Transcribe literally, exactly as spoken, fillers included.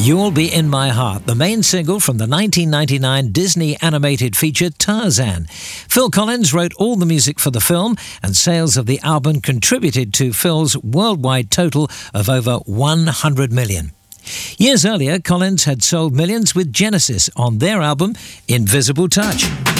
You'll Be in My Heart, the main single from the nineteen ninety-nine Disney animated feature Tarzan. Phil Collins wrote all the music for the film, and sales of the album contributed to Phil's worldwide total of over one hundred million. Years earlier, Collins had sold millions with Genesis on their album Invisible Touch.